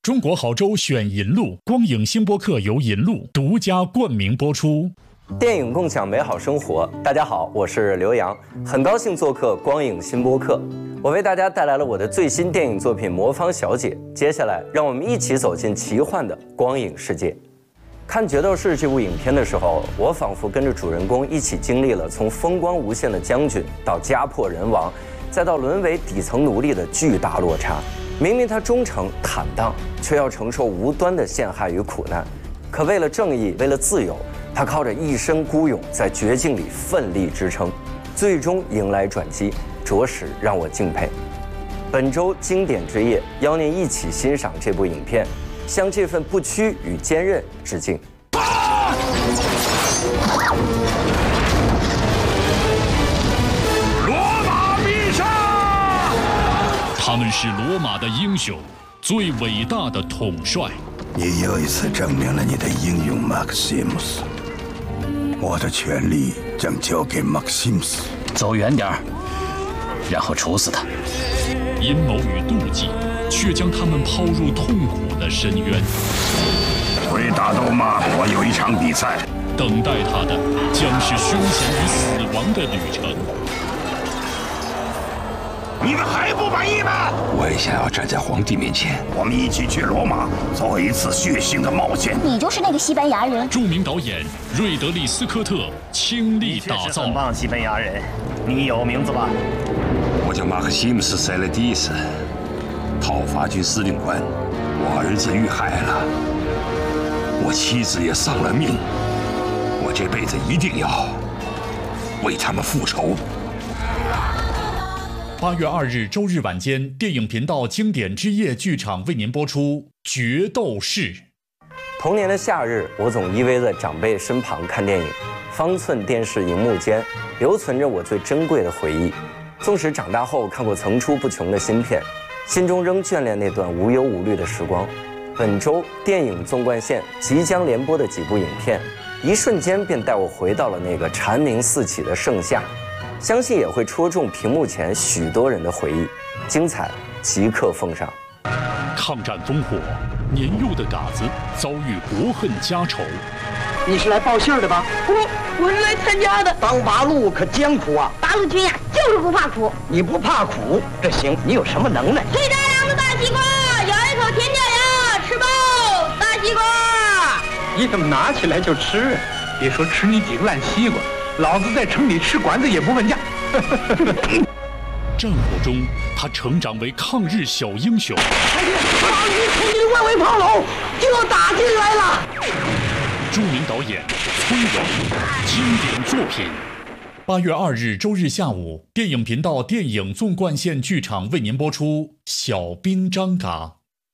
中国好州选银路，光影星播客由银路独家冠名播出。 电影共享美好生活，大家好，我是刘洋，很高兴做客光影新播客。我为大家带来了我的最新电影作品《魔方小姐》。接下来，让我们一起走进奇幻的光影世界。看《决斗士》这部影片的时候，我仿佛跟着主人公一起经历了从风光无限的将军到家破人亡，再到沦为底层奴隶的巨大落差。明明他忠诚坦荡，却要承受无端的陷害与苦难。可为了正义，为了自由，他靠着一身孤勇，在绝境里奋力支撑，最终迎来转机，着实让我敬佩。本周经典之夜，邀您一起欣赏这部影片，向这份不屈与坚韧致敬。 罗马必胜！ 他们是罗马的英雄，最伟大的统帅。 你又一次证明了你的英勇，马克西姆斯。我的权力将交给马克西姆斯。 走远点儿，然后处死他。 阴谋与妒忌，却将他们抛入痛苦的深渊。 会打斗吗？我有一场比赛。 等待他的将是凶险与死亡的旅程。 你们还不满意吗？ 我也想要站在皇帝面前。 我们一起去罗马，做一次血腥的冒险。 你就是那个西班牙人。 著名导演瑞德利·斯科特倾力打造。 很棒，西班牙人，你有名字吧？ 我叫马克西姆斯·塞勒蒂斯，讨伐军司令官。我儿子遇害了，我妻子也丧了命。我这辈子一定要为他们复仇。 8月2日周日晚间，电影频道经典之夜剧场为您播出《决斗士》。 童年的夏日，我总依偎在长辈身旁看电影，方寸电视荧幕间留存着我最珍贵的回忆。纵使长大后看过层出不穷的新片，心中仍眷恋那段无忧无虑的时光。本周电影纵贯线即将连播的几部影片，一瞬间便带我回到了那个蝉鸣四起的盛夏，相信也会戳中屏幕前许多人的回忆。精彩即刻奉上。 抗战烽火，年幼的嘎子遭遇国恨家仇。 你是来报信儿的吧？我是来参加的。当八路可艰苦啊！ 八路军呀，就是不怕苦。 你不怕苦，这行。你有什么能耐？ 最大量的大西瓜，咬一口甜掉牙，吃饱大西瓜。 你怎么拿起来就吃？别说吃你几个烂西瓜，老子在城里吃馆子也不问价。 战火中，他成长为抗日小英雄。 抗日从你外围炮楼就打进来了。 著名导演崔永，经典作品。8月2日周日下午，电影频道电影纵贯线剧场为您播出《小兵张嘎》。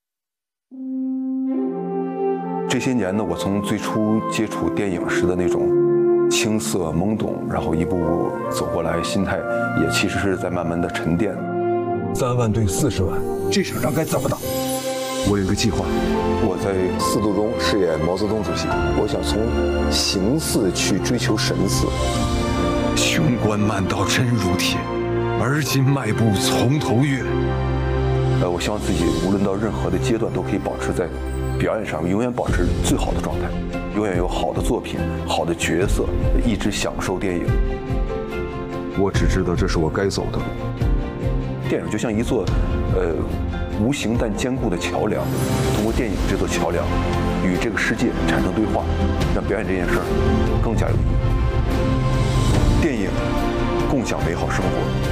这些年呢，我从最初接触电影时的那种青涩懵懂，然后一步步走过来，心态也其实是在慢慢的沉淀。 3万对40万，这场仗该怎么打？我有一个计划， 我在4度中饰演毛泽东主席，我想从形似去追求神似。 雄关漫道真如铁，而今迈步从头越。 我希望自己无论到任何的阶段都可以保持在表演上永远保持最好的状态，永远有好的作品、好的角色，一直享受电影。 我只知道这是我该走的路。 电影就像一座无形但坚固的桥梁，通过电影这座桥梁与这个世界产生对话，让表演这件事儿更加有意义。电影共享美好生活。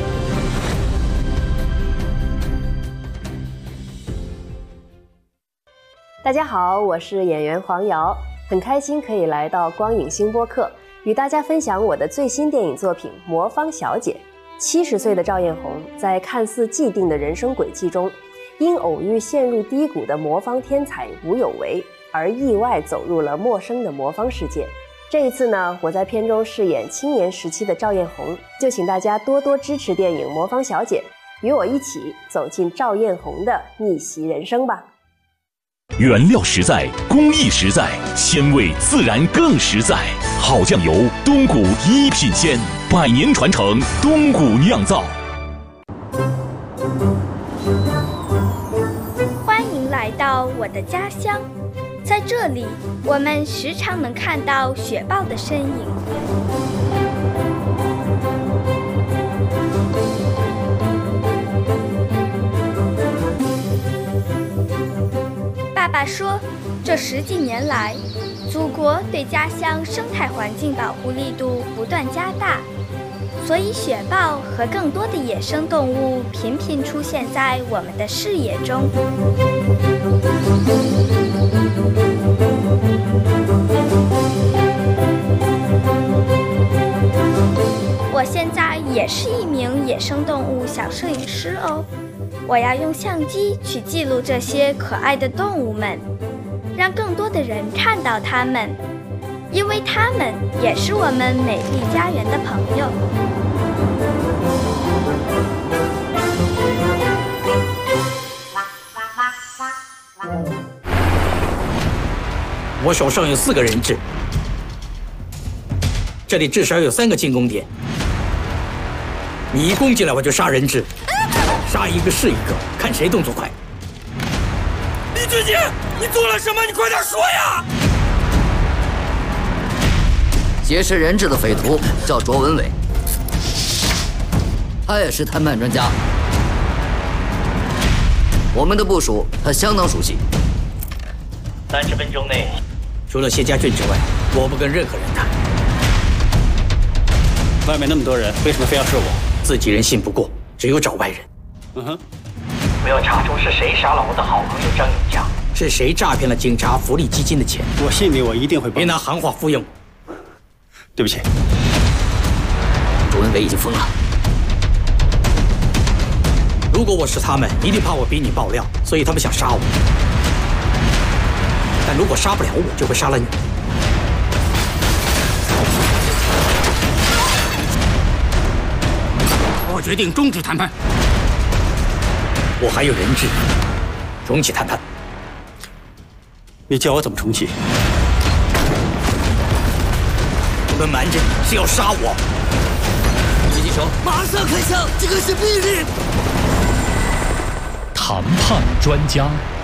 大家好，我是演员黄瑶，很开心可以来到光影星播客，与大家分享我的最新电影作品《魔方小姐》。70岁的赵艳红在看似既定的人生轨迹中，因偶遇陷入低谷的魔方天才吴有为，而意外走入了陌生的魔方世界。这一次呢，我在片中饰演青年时期的赵艳红，就请大家多多支持电影《魔方小姐》，与我一起走进赵艳红的逆袭人生吧。 原料实在，工艺实在，鲜味自然更实在。好酱油，东谷一品鲜，100年传承，东谷酿造。 欢迎来来到我的家乡，在这里，我们时常能看到雪豹的身影。爸爸说，这10几年来，祖国对家乡生态环境保护力度不断加大，所以雪豹和更多的野生动物频频出现在我们的视野中。我现在也是一名野生动物小摄影师哦，我要用相机去记录这些可爱的动物们，让更多的人看到它们，因为它们也是我们美丽家园的朋友。 我手上有4个人质，这里至少有3个进攻点。你一攻进来，我就杀人质，杀一个是一个，看谁动作快。 李志杰，你做了什么？你快点说呀！ 劫持人质的匪徒叫卓文伟，他也是谈判专家。我们的部署他相当熟悉。 30分钟内，除了谢家俊之外，我不跟任何人谈。 外面那么多人，为什么非要是我？ 自己人信不过，只有找外人。 我要查出是谁杀了我的好朋友张永强， 是谁诈骗了警察福利基金的钱。 我信你，我一定会帮。 别拿行话敷衍我。 对不起。 卓文伟已经疯了。 如果我是他们，一定怕我比你爆料，所以他们想杀我。但如果杀不了我，就会杀了你。 我决定终止谈判。 我还有人质，重启谈判。 你叫我怎么重启？ 我们瞒着你是要杀我。 狙击手，马上开枪！这个是命令。 谈判专家。